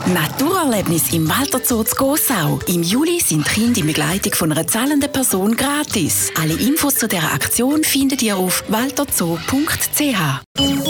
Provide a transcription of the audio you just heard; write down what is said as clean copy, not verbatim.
Naturerlebnis im Walter Zoo zu Gossau. Im Juli sind Kinder in Begleitung von einer zahlenden Person gratis. Alle Infos zu dieser Aktion findet ihr auf walterzoo.ch.